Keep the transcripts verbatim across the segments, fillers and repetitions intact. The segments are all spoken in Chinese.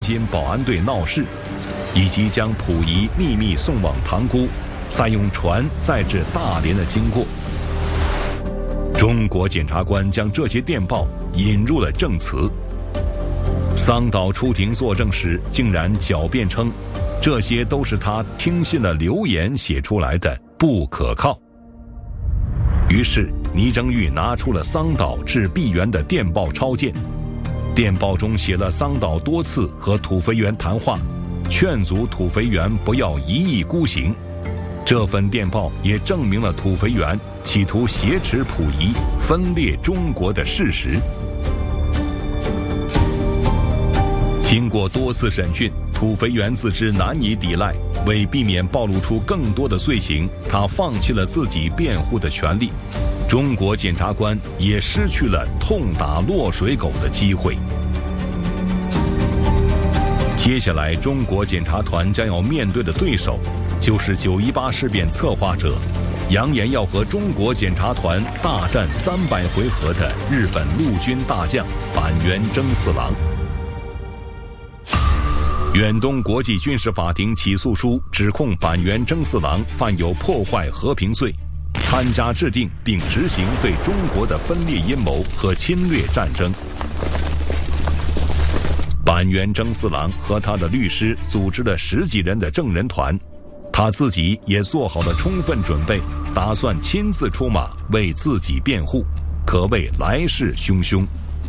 金保安队闹事，以及将溥仪秘密送往塘沽，再用船载至大连的经过。中国检察官将这些电报引入了证词。桑岛出庭作证时，竟然狡辩称，这些都是他听信了流言写出来的，不可靠。于是倪征玉拿出了桑岛致毕沅的电报抄件，电报中写了桑岛多次和土肥原谈话，劝阻土肥原不要一意孤行。这份电报也证明了土肥原企图挟持溥仪，分裂中国的事实。经过多次审讯，土肥原自知难以抵赖，为避免暴露出更多的罪行，他放弃了自己辩护的权利。中国检察官也失去了痛打落水狗的机会。接下来，中国检察团将要面对的对手，就是九一八事变策划者，扬言要和中国检察团大战三百回合的日本陆军大将板垣征四郎。远东国际军事法庭起诉书指控板垣征四郎犯有破坏和平罪，参加制定并执行对中国的分裂阴谋和侵略战争。板垣征四郎和他的律师组织了十几人的证人团，他自己也做好了充分准备，打算亲自出马为自己辩护，可谓来势汹汹。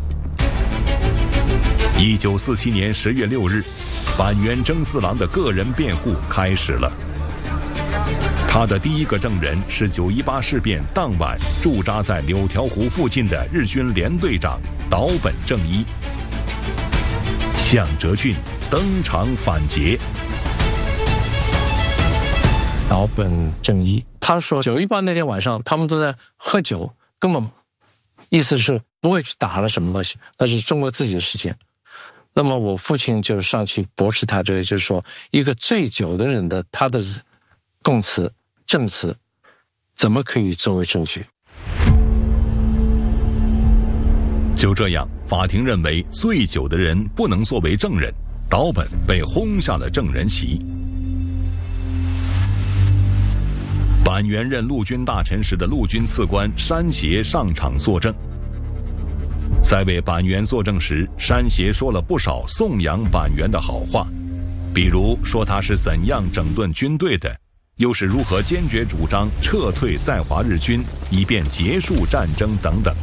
一九四七年十月六日，板垣征四郎的个人辩护开始了。他的第一个证人是九一八事变当晚驻扎在柳条湖附近的日军联队长岛本正一。向哲俊登场反诘。 岛本正一他说，九一八那天晚上他们都在喝酒，根本意思是不会去打了什么东西，那是中国自己的事情。那么我父亲就上去驳斥他，这个就是说，一个醉酒的人的他的供词证词怎么可以作为证据？ 就这样，法庭认为醉酒的人不能作为证人，岛本被轰下了证人席。板垣任陆军大臣时的陆军次官山胁上场作证。在为板垣作证时，山胁说了不少颂扬板垣的好话，比如说他是怎样整顿军队的，又是如何坚决主张撤退在华日军，以便结束战争等等。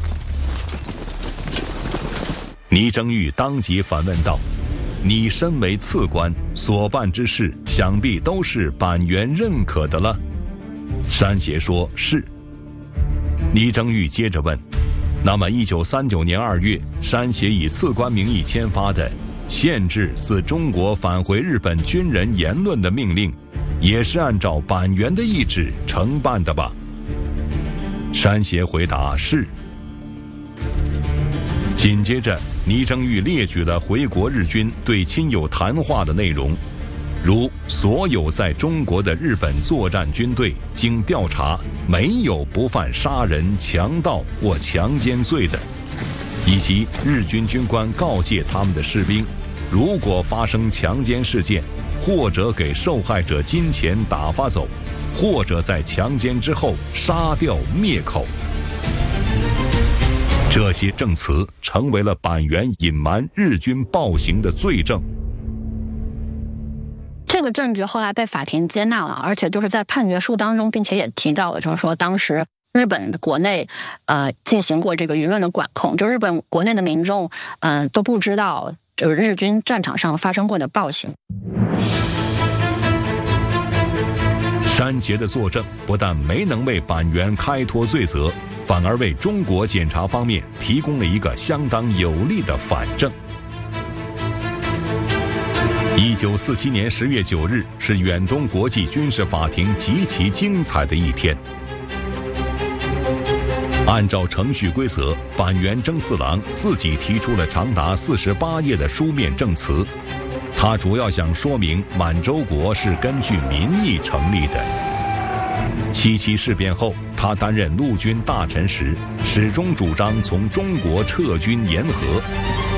倪征玉当即反问道：“你身为次官，所办之事想必都是板垣认可的了？”山胁说是。倪征玉接着问：“那么一九三九年二月，山胁以次官名义签发的限制自中国返回日本军人言论的命令，也是按照板垣的意志承办的吧？”山胁回答是。紧接着，倪征玉列举了回国日军对亲友谈话的内容，如所有在中国的日本作战军队经调查没有不犯杀人、强盗或强奸罪的，以及日军军官告诫他们的士兵，如果发生强奸事件，或者给受害者金钱打发走，或者在强奸之后杀掉灭口。这些证词成为了板垣隐瞒日军暴行的罪证。 这个证据后来被法庭接纳了，而且就是在判决书当中，并且也提到了，就是说当时日本国内呃进行过这个舆论的管控，就日本国内的民众嗯、呃、都不知道就是日军战场上发生过的暴行。 山胁的作证不但没能为板垣开脱罪责，反而为中国检察方面提供了一个相当有力的反证。一九四七年十月九日是远东国际军事法庭极其精彩的一天。按照程序规则，板垣征四郎自己提出了长达四十八页的书面证词，他主要想说明满洲国是根据民意成立的。七七事变后，他担任陆军大臣时，始终主张从中国撤军言和，